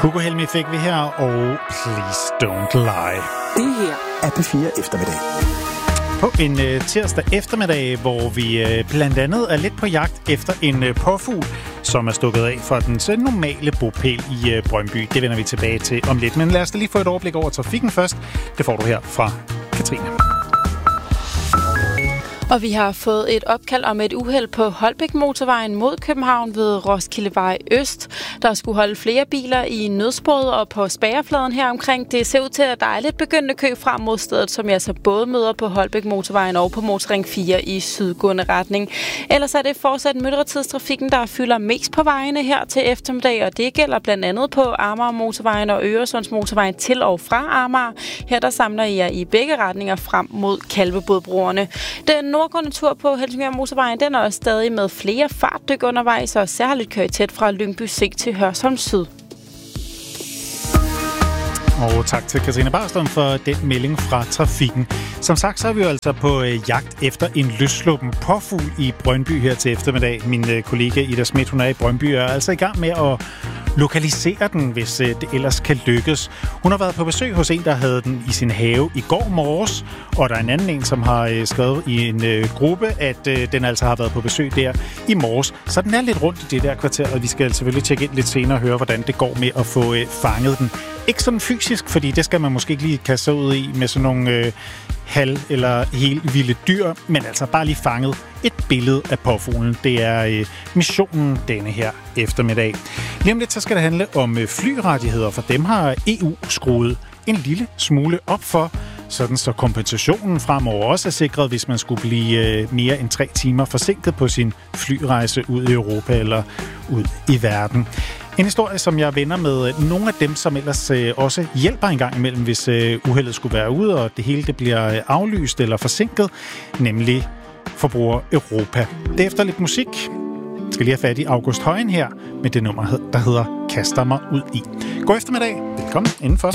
Hugo Helmi fik vi her, og Please Don't Lie. Det her er P4 Eftermiddag. På en tirsdag eftermiddag, hvor vi blandt andet er lidt på jagt efter en påfugl, som er stukket af fra dens normale bopæl i Brøndby. Det vender vi tilbage til om lidt, men lad os da lige få et overblik over trafikken først. Det får du her fra Katrine. Og vi har fået et opkald om et uheld på Holbæk-motorvejen mod København ved Roskildevej Øst. Der skulle holde flere biler i nødsporet og på spærrefladen her omkring. Det ser ud til, at der er lidt begyndende kø frem mod stedet, som jeg så både møder på Holbæk-motorvejen og på Motorring 4 i sydgående retning. Ellers er det fortsat myldretidstrafikken, der fylder mest på vejene her til eftermiddag, og det gælder blandt andet på Amager-motorvejen og Øresundsmotorvejen til og fra Amager. Her der samler jeg i begge retninger frem mod Kalvebodbroerne. Den nordgående tur på Helsingør-motorvejen, den er også stadig med flere fartdyk undervejs, og særligt kører tæt fra Lyngby Sigt til Hørsholm Syd. Og tak til Katrine Barslund for den melding fra trafikken. Som sagt, så er vi jo altså på jagt efter en løssluppen påfugl i Brøndby her til eftermiddag. Min kollega Ida Schmidt, hun er i Brøndby, er altså i gang med at lokalisere den, hvis det ellers kan lykkes. Hun har været på besøg hos en, der havde den i sin have i går morges, og der er en anden en, som har skrevet i en gruppe, at den altså har været på besøg der i morges. Så den er lidt rundt i det der kvarter, og vi skal selvfølgelig tjekke ind lidt senere og høre, hvordan det går med at få fanget den. Ikke sådan fysisk, fordi det skal man måske ikke lige kaste sig ud i med sådan nogle halv- eller helt vilde dyr, men altså bare lige fanget et billede af påfuglen. Det er missionen denne her eftermiddag. Lige om lidt, så skal det handle om flyrettigheder, for dem har EU skruet en lille smule op for, sådan så kompensationen fremover også er sikret, hvis man skulle blive mere end 3 timer forsinket på sin flyrejse ud i Europa eller ud i verden. En historie, som jeg vender med nogle af dem, som ellers også hjælper en gang imellem, hvis uheldet skulle være ude, og det hele det bliver aflyst eller forsinket, nemlig Forbruger Europa. Det er efter lidt musik. Jeg skal lige have fat i August Højen her med det nummer, der hedder Kaster mig ud i. God eftermiddag. Velkommen indenfor.